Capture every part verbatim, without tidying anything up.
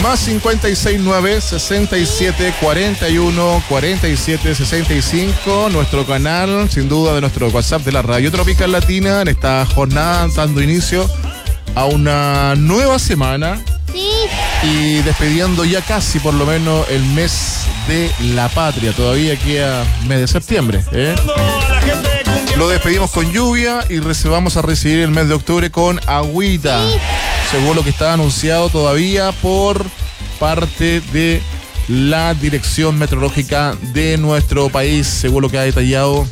Más cincuenta y seis nueve, sesenta y siete, cuarenta y uno, cuarenta y siete, sesenta y cinco. Nuestro canal, sin duda, de nuestro WhatsApp de la Radio Tropical Latina, en esta jornada dando inicio a una nueva semana. Sí. Y despidiendo ya casi por lo menos el mes de la patria. Todavía queda mes de septiembre, ¿eh? Lo despedimos con lluvia y vamos a recibir el mes de octubre con agüita. Sí. Según lo que está anunciado todavía por parte de la Dirección Meteorológica de nuestro país, según lo que ha detallado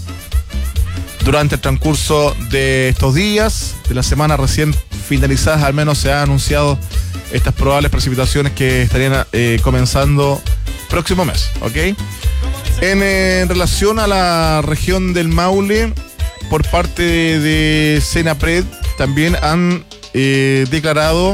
durante el transcurso de estos días, de la semana recién finalizadas, al menos se ha anunciado estas probables precipitaciones que estarían eh, comenzando próximo mes, ¿ok? En, eh, en relación a la región del Maule, por parte de, de Senapred, también han eh, declarado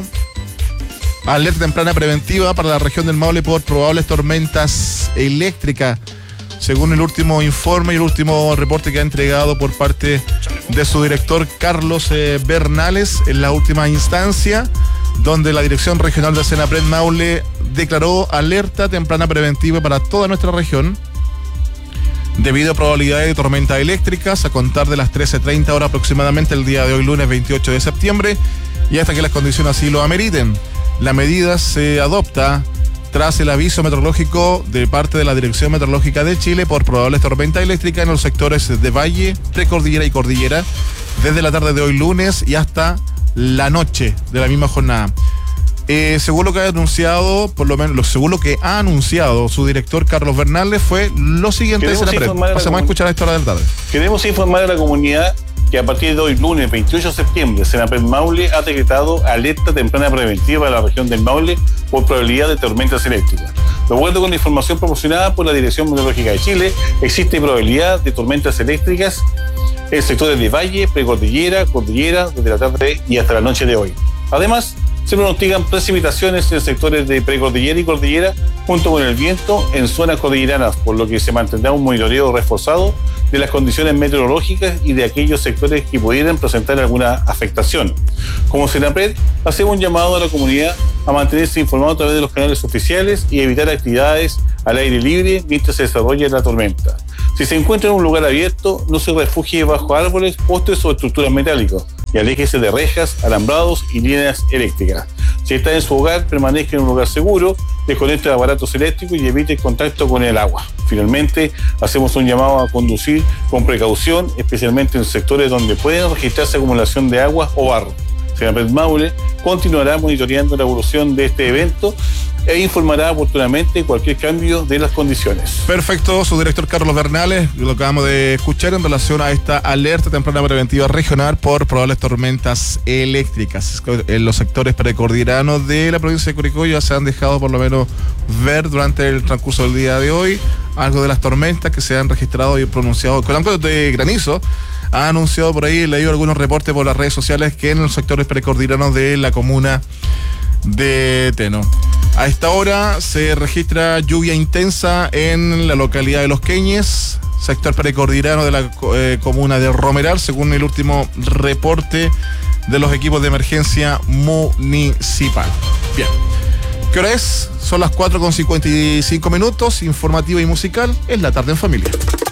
alerta temprana preventiva para la región del Maule por probables tormentas eléctricas, según el último informe y el último reporte que ha entregado por parte de su director Carlos eh, Bernales en la última instancia, donde la Dirección Regional de Senapred Maule declaró alerta temprana preventiva para toda nuestra región debido a probabilidades de tormentas eléctricas a contar de las trece treinta horas aproximadamente el día de hoy, lunes veintiocho de septiembre, y hasta que las condiciones así lo ameriten. La medida se adopta tras el aviso meteorológico de parte de la Dirección Meteorológica de Chile por probables tormentas eléctricas en los sectores de Valle, Precordillera y Cordillera desde la tarde de hoy lunes y hasta la noche de la misma jornada. Eh, según lo que ha anunciado, por lo menos, según lo que ha anunciado su director Carlos Bernales, fue lo siguiente. Pasamos a escuchar a esta hora de la tarde. Queremos informar a la comunidad que a partir de hoy, lunes veintiocho de septiembre, Senapred Maule ha decretado alerta temprana preventiva para la región del Maule por probabilidad de tormentas eléctricas. De acuerdo con la información proporcionada por la Dirección Meteorológica de Chile, existe probabilidad de tormentas eléctricas en sectores de Valle, Precordillera, Cordillera, desde la tarde y hasta la noche de hoy. Además, se pronostican precipitaciones en sectores de Precordillera y Cordillera, junto con el viento en zonas cordilleranas, por lo que se mantendrá un monitoreo reforzado de las condiciones meteorológicas y de aquellos sectores que pudieran presentar alguna afectación. Como Senapred, hacemos un llamado a la comunidad a mantenerse informado a través de los canales oficiales y evitar actividades al aire libre mientras se desarrolla la tormenta. Si se encuentra en un lugar abierto, no se refugie bajo árboles, postes o estructuras metálicas y aléjese de rejas, alambrados y líneas eléctricas. Si está en su hogar, permanezca en un lugar seguro, desconecte aparatos eléctricos y evite el contacto con el agua. Finalmente, hacemos un llamado a conducir con precaución, especialmente en sectores donde pueden registrarse acumulación de agua o barro. Senapred Maule continuará monitoreando la evolución de este evento e informará oportunamente cualquier cambio de las condiciones. Perfecto, su director Carlos Bernales, lo acabamos de escuchar en relación a esta alerta temprana preventiva regional por probables tormentas eléctricas. En los sectores precordilleranos de la provincia de Curicó ya se han dejado por lo menos ver durante el transcurso del día de hoy algo de las tormentas que se han registrado y pronunciado con algo de granizo. Ha anunciado por ahí, he leído algunos reportes por las redes sociales que en los sectores precordilleranos de la comuna de Teno. A esta hora se registra lluvia intensa en la localidad de Los Queñes, sector precordillerano de la eh, comuna de Romeral, según el último reporte de los equipos de emergencia municipal. Bien. ¿Qué hora es? Son las cuatro con cincuenta y cinco minutos, informativa y musical, es La Tarde en Familia.